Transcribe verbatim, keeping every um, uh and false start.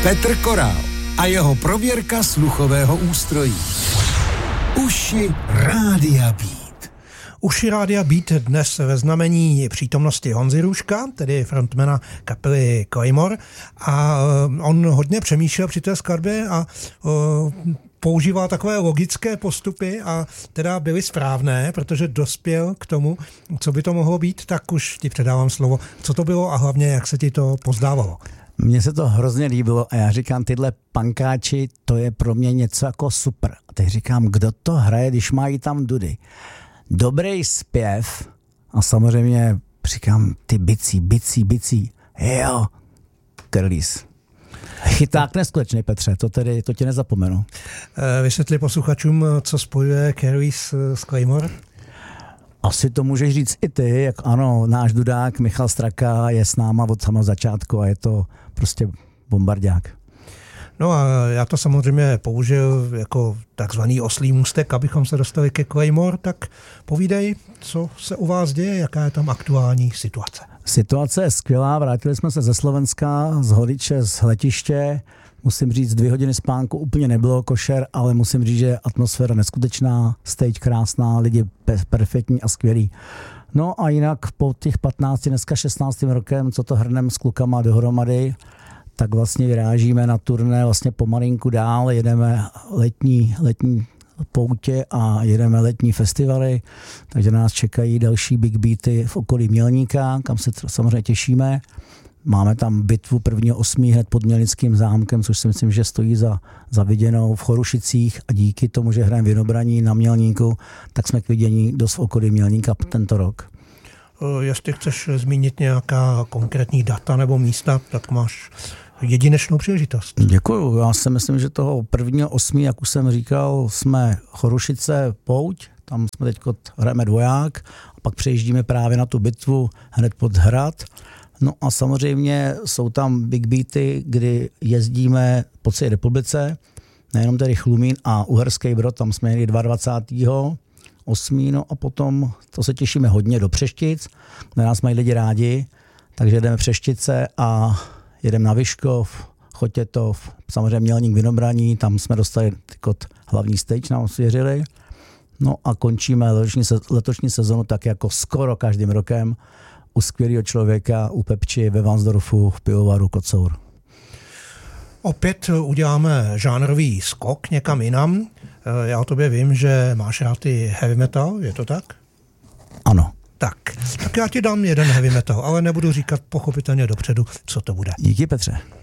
Petr Korál a jeho prověrka sluchového ústrojí. Uši Rádia Beat. Uši Rádia Beat dnes ve znamení přítomnosti Honzy Růžka, tedy frontmana kapely Claymore, a on hodně přemýšlel při té skladbě a uh, používal takové logické postupy a teda byly správné, protože dospěl k tomu, co by to mohlo být, tak už ti předávám slovo. Co to bylo a hlavně, jak se ti to pozdávalo? Mně se to hrozně líbilo a já říkám, tyhle pankáči, to je pro mě něco jako super. A teď říkám, kdo to hraje, když mají tam dudy. Dobrý zpěv a samozřejmě říkám, ty bicí, bicí, bicí. Jo, Curly's. Chyták neskutečný, Petře, to tedy, to tě nezapomenu. Vysvětli posluchačům, co spojuje Curly's s Claymore? Asi to můžeš říct i ty, jak ano, náš dudák Michal Straka je s náma od samého začátku a je to prostě bombardák. No a já to samozřejmě použil jako takzvaný oslý můstek, abychom se dostali ke Claymore, tak povídej, co se u vás děje, jaká je tam aktuální situace. Situace je skvělá, vrátili jsme se ze Slovenska, z Holiče, z letiště. Musím říct, dvě hodiny spánku úplně nebylo košer, ale musím říct, že atmosféra neskutečná, stage krásná, lidi perfektní a skvělí. No a jinak po těch patnácti, dneska šestnáctým rokem, co to hrnem s klukama dohromady, tak vlastně vyrážíme na turné vlastně pomalinku dál, jedeme letní, letní poutě a jedeme letní festivaly, takže nás čekají další big beaty v okolí Mělníka, kam se samozřejmě těšíme. Máme tam bitvu prvního osmí hned pod Mělnickým zámkem, což si myslím, že stojí za, za viděnou v Chorušicích a díky tomu, že hrajeme Vinobraní na Mělníku, tak jsme k vidění dost v okolí Mělníka tento rok. Jestli chceš zmínit nějaká konkrétní data nebo místa, tak máš jedinečnou příležitost. Děkuju. Já si myslím, že toho prvního osmí, jak už jsem říkal, jsme Chorušice, pouť, tam jsme teď hrajeme Dvoják a pak přejíždíme právě na tu bitvu hned pod Hrad. No a samozřejmě jsou tam big beaty, kdy jezdíme po celé republice, nejenom tedy Chlumín a Uherský Brod, tam jsme jeli dvacátého osmého No a potom, to se těšíme hodně, do Přeštic, kde nás mají lidi rádi, takže jedeme Přeštice a jedeme na Vyškov, Chotětov, samozřejmě Mělník, Vinobraní, tam jsme dostali kot hlavní stage, nám svěřili. No a končíme letošní, letošní sezonu tak jako skoro každým rokem u skvělého člověka, u Pepči ve Vansdorfu v pivovaru Kocour. Opět uděláme žánrový skok někam jinam. Já o tobě vím, že máš rád i heavy metal, je to tak? Ano. Tak, tak já ti dám jeden heavy metal, ale nebudu říkat pochopitelně dopředu, co to bude. Díky, Petře.